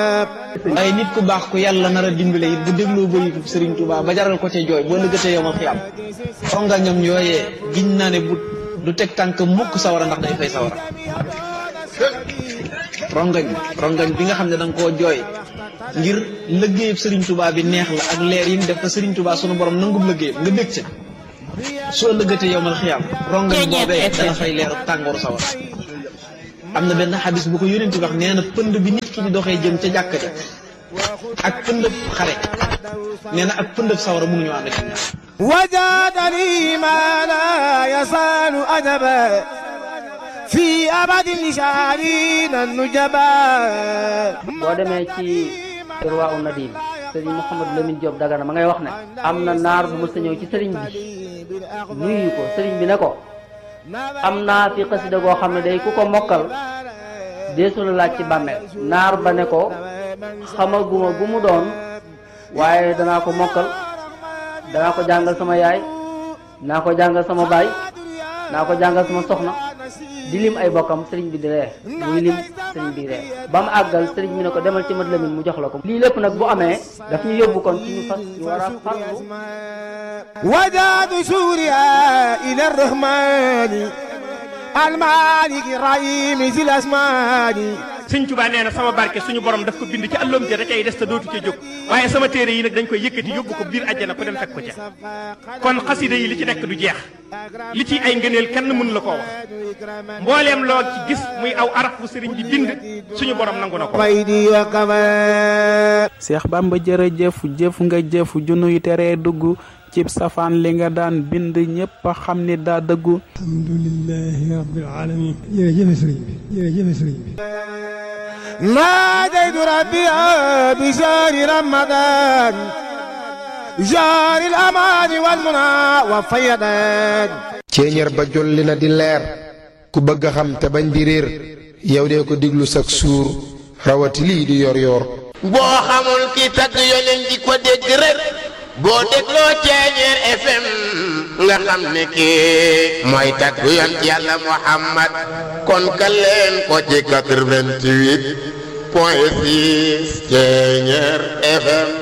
ay nit ku baax ku yàlla nar a dimbale it bu dégloo bëri Serigne Touba ba jaral ko ca jooy boo lëggatee yomal xiyam rongañam yooyee giñ naa ne bu du teg tànk mukk sawara ndax day fay sawara rongañ bi nga xam ne da nga koo jooy ngir lëggéeyub Serigne Touba bi neex la ak leer yi mu def ko Serigne Touba sunu borom nangub lëggéeyam nga bég ca soo lëggatee yomal xiyam rongañ boobee dana fay leeru tàngooru sawara am na benn xadis bu ko yónent wax nee na pënd bi nit ki di doxee jëm ca jàkka ja ak pëndëb xare nee na ak pëndëb sawara mënuñu ànd ci ñaar wajadani ma la yasalu adaba fi abadin lisharina nujaba. boo demee ci Irwa u Nadim Serigne Mouhamadou Lamine Diop Dagana ma ngay wax ne am na naar bu mës a ñëw ci Serigne bi nuyu ko Serigne bi ne ko am naa fi xasida goo xam ne day ku ko mokkal deesu la laaj ci bàmmeel. naar ba ne ko xamaguma gu mu doon waaye danaa ko mokkal danaa ko jàngal sama yaay naa ko jàngal sama baay naa ko jàngal sama soxna di lim ay bokkam sëriñ bi di ree muy lim sëriñ bi ree ba mu àggal sëriñ bi ne ko demal ci mat Lamin mu jox la ko. lii lépp nag bu amee daf ñu yóbbu kon ci ñu fas ñu war a farlu wajadu suuriya ila rahmani almaliki rahimi zil asmani. Sëñ Tuubaa nee na sama barke suñu borom daf ko bind ci àlloom ja da cay des te dootu ca jóg waaye sama téere yi nag dañ koy yëkkati yóbbu ko biir àjjana ko dem fekk ko ca kon xasida yi li ci nekk du jeex li ci ay ngëneel kenn mënu la koo wax mbooleem loo ci gis muy aw araf bu sëriñ bi bind suñu borom nangu na ko. Seex Bamba jërëjëf jëf nga jëf junuy teree dugg cib safaan li nga daan bind ñépp a xam ni daa dëggu. alhamdulillahi rabbil alamin. jërëjëf sëriñ bi jërëjëf sëriñ bi. ناديت ربي بشهر رمضان شهر الأمان والمنى والفيضان. ceeñeer ba jolli na di leer ku bëgg a xam te bañ di réer yow dee ko diglu sak suur rawati lii di yor yor. boo xamul ki tagg yonent di ko dégg rek boo dégloo Ceeñeer FM nga xam ne kii mooy tagg yonent Yàlla Muhammad kon ka leen ko ci 88.6 Ceeñeer FM.